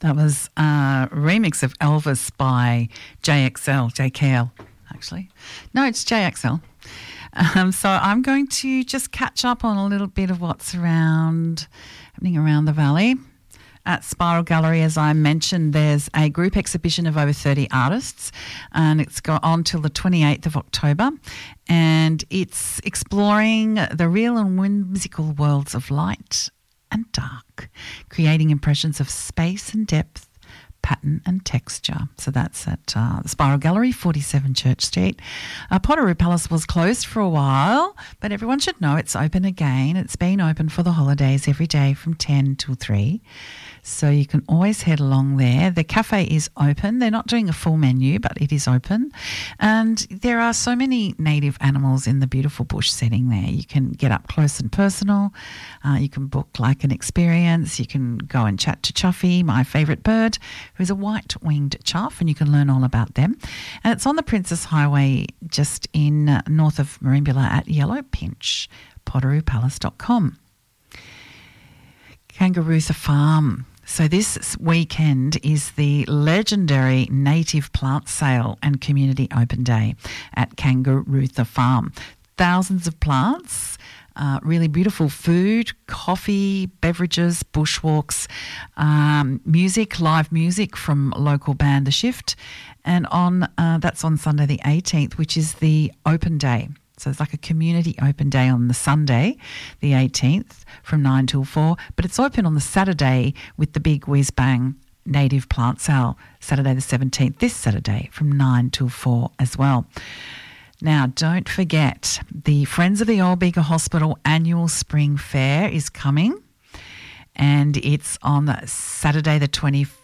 That was a remix of Elvis by JKL, actually. No, it's JXL. So I'm going to just catch up on a little bit of what's happening around the valley. At Spiral Gallery, as I mentioned, there's a group exhibition of over 30 artists, and it's got on till the 28th of October, and it's exploring the real and whimsical worlds of light and dark, creating impressions of space and depth, pattern and texture. So that's at the Spiral Gallery, 47 Church Street. Potteroo Palace was closed for a while, but everyone should know it's open again. It's been open for the holidays every day from 10 till 3. So you can always head along there. The cafe is open. They're not doing a full menu, but it is open. And there are so many native animals in the beautiful bush setting there. You can get up close and personal. You can book like an experience. You can go and chat to Chuffy, my favourite bird, who's a white-winged chuff, and you can learn all about them. And it's on the Princess Highway just in north of Merimbula at Yellow Pinch, potteroopalace.com. Kangarootha Farm. So this weekend is the legendary native plant sale and community open day at Kangarootha Farm. Thousands of plants, really beautiful food, coffee, beverages, bushwalks, music, live music from local band The Shift. And that's on Sunday the 18th, which is the open day. So it's like a community open day on the Sunday, the 18th, from 9 till 4. But it's open on the Saturday with the big whiz-bang native plant sale, Saturday the 17th, this Saturday, from 9 till 4 as well. Now, don't forget, the Friends of the Old Bega Hospital annual spring fair is coming, and it's on Sunday the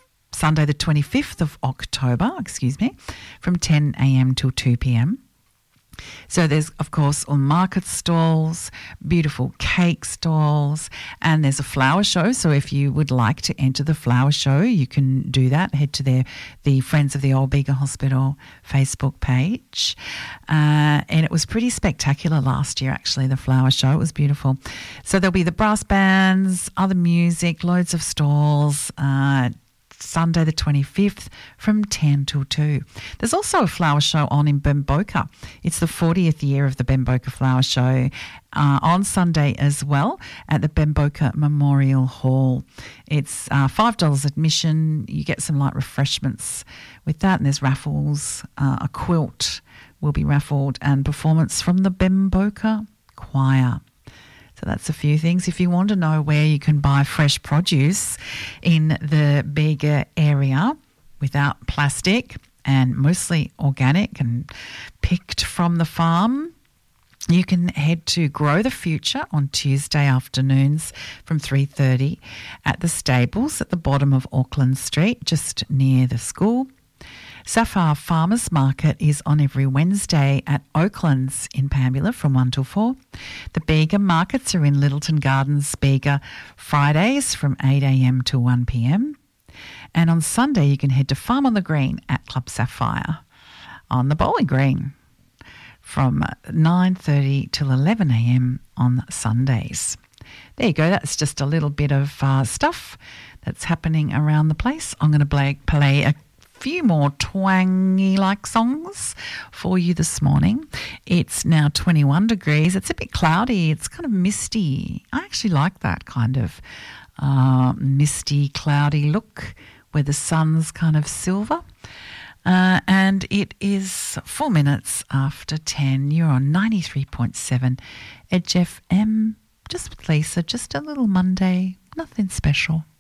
25th of October, from 10 a.m. till 2 p.m. So there's, of course, all market stalls, beautiful cake stalls, and there's a flower show. So if you would like to enter the flower show, you can do that. Head to the Friends of the Old Bega Hospital Facebook page. And it was pretty spectacular last year, actually, the flower show. It was beautiful. So there'll be the brass bands, other music, loads of stalls, Sunday the 25th from 10 till 2. There's also a flower show on in Bemboka. It's the 40th year of the Bemboka Flower Show on Sunday as well at the Bemboka Memorial Hall. It's $5 admission. You get some light refreshments with that, and there's raffles. A quilt will be raffled and performance from the Bemboka Choir. So that's a few things. If you want to know where you can buy fresh produce in the Bega area without plastic and mostly organic and picked from the farm, you can head to Grow the Future on Tuesday afternoons from 3:30 at the stables at the bottom of Auckland Street, just near the school. Sapphire Farmers Market is on every Wednesday at Oaklands in Pambula from 1 till 4. The Bega markets are in Littleton Gardens, Bega, Fridays from 8 a.m. to 1 p.m. And on Sunday you can head to Farm on the Green at Club Sapphire on the Bowling Green from 9:30 till 11 a.m. on Sundays. There you go. That's just a little bit of stuff that's happening around the place. I'm going to play a few more twangy-like songs for you this morning. It's now 21 degrees. It's a bit cloudy. It's kind of misty. I actually like that kind of misty, cloudy look where the sun's kind of silver. And it is 4 minutes after 10. You're on 93.7 Edge FM. Just with Lisa. Just a little Monday. Nothing special.